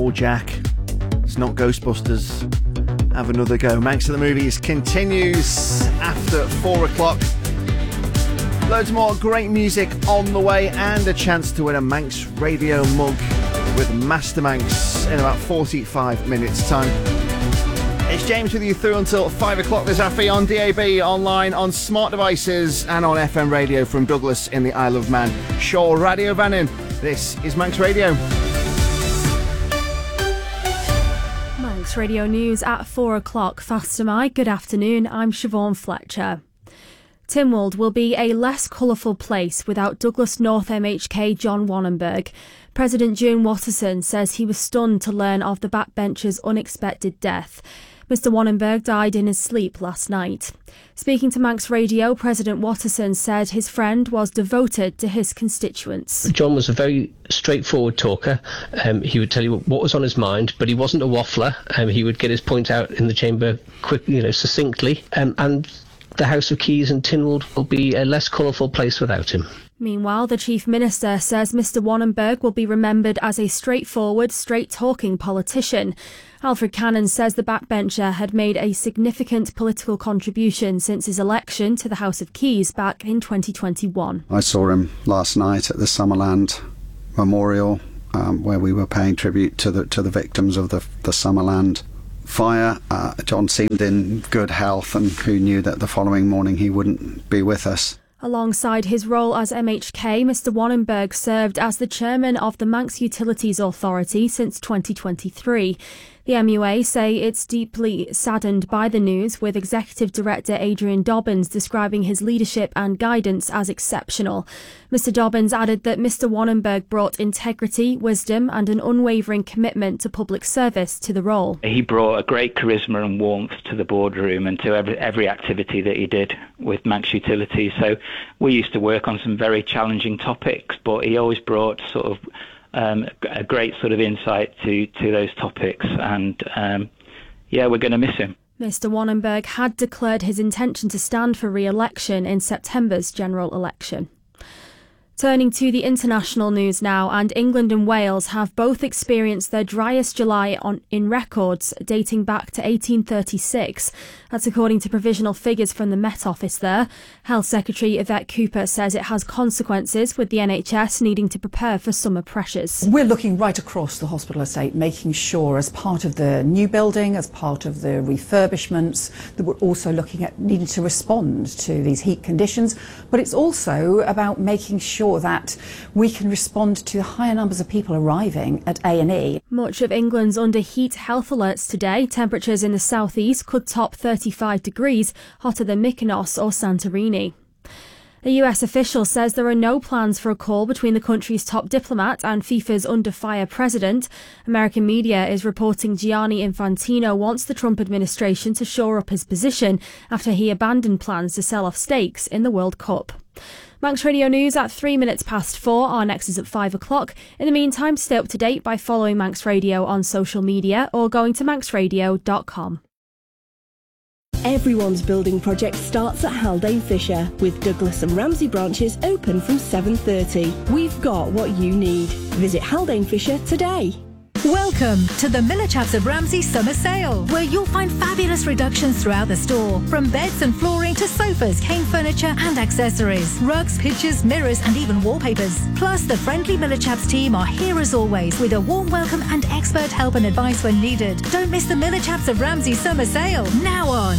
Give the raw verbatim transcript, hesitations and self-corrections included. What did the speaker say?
Immortal Jack. It's not Ghostbusters. Have another go. Manx of the Movies continues after four o'clock. Loads more great music on the way and a chance to win a Manx Radio mug with Master Manx in about forty-five minutes time. It's James with you through until five o'clock this afternoon on D A B, online, on smart devices and on F M radio from Douglas in the Isle of Man. Shaw Radio Vannin. This is Manx Radio. Manx Radio News at four o'clock. Faster my. Good afternoon. I'm Siobhan Fletcher. Tynwald will be a less colourful place without Douglas North M H K John Wannenberg. President June Watterson says he was stunned to learn of the backbencher's unexpected death. Mister Wannenberg died in his sleep last night. Speaking to Manx Radio, President Watterson said his friend was devoted to his constituents. John was a very straightforward talker. Um, he would tell you what was on his mind, but he wasn't a waffler. Um, he would get his point out in the chamber quick, you know, succinctly. Um, and the House of Keys in Tynwald will be a less colourful place without him. Meanwhile, the Chief Minister says Mister Wannenberg will be remembered as a straightforward, straight-talking politician. Alfred Cannon says the backbencher had made a significant political contribution since his election to the House of Keys back in twenty twenty-one. I saw him last night at the Summerland Memorial, um, where we were paying tribute to the to the victims of the, the Summerland fire. Uh, John seemed in good health, and who knew that the following morning he wouldn't be with us. Alongside his role as M H K, Mister Wannenberg served as the chairman of the Manx Utilities Authority since twenty twenty-three. The M U A say it's deeply saddened by the news, with Executive Director Adrian Dobbins describing his leadership and guidance as exceptional. Mister Dobbins added that Mister Wannenberg brought integrity, wisdom and an unwavering commitment to public service to the role. He brought a great charisma and warmth to the boardroom and to every, every activity that he did with Manx Utilities. So we used to work on some very challenging topics, but he always brought sort of Um, a great sort of insight to, to those topics, and um, yeah, we're going to miss him. Mister Wannenberg had declared his intention to stand for re-election in September's general election. Turning to the international news now, and England and Wales have both experienced their driest July on, in records dating back to eighteen thirty-six. That's according to provisional figures from the Met Office there. Health Secretary Yvette Cooper says it has consequences, with the N H S needing to prepare for summer pressures. We're looking right across the hospital estate, making sure as part of the new building, as part of the refurbishments, that we're also looking at needing to respond to these heat conditions. But it's also about making sure that we can respond to higher numbers of people arriving at A and E. Much of England's under heat health alerts today. Temperatures in the southeast could top thirty-five degrees, hotter than Mykonos or Santorini. A U S official says there are no plans for a call between the country's top diplomat and FIFA's under-fire president. American media is reporting Gianni Infantino wants the Trump administration to shore up his position after he abandoned plans to sell off stakes in the World Cup. Manx Radio News at three minutes past four. Our next is at five o'clock. In the meantime, stay up to date by following Manx Radio on social media or going to manx radio dot com. Everyone's building project starts at Haldane Fisher, with Douglas and Ramsey branches open from seven thirty. We've got what you need. Visit Haldane Fisher today. Welcome to the Millichaps of Ramsey Summer Sale, where you'll find fabulous reductions throughout the store, from beds and flooring to sofas, cane furniture and accessories, rugs, pictures, mirrors and even wallpapers. Plus, the friendly Millichaps team are here as always, with a warm welcome and expert help and advice when needed. Don't miss the Millichaps of Ramsey Summer Sale, now on